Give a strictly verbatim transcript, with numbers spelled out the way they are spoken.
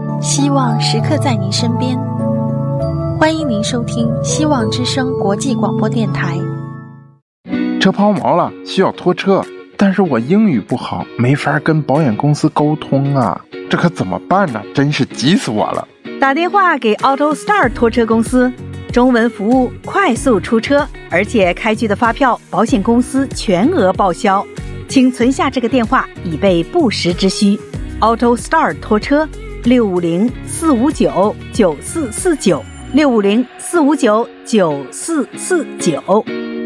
希望时刻在您身边。欢迎您收听希望之声国际广播电台。 车抛锚了，需要拖车，但是我英语不好，没法跟保险公司沟通啊，这可怎么办呢？真是急死我了。 打电话给 AutoStar 拖车公司，中文服务，快速出车，而且开具的发票保险公司全额报销，请存下这个电话以备不时之需。 AutoStar 拖车六五零四五九九四四九 六五零四五九九四四九。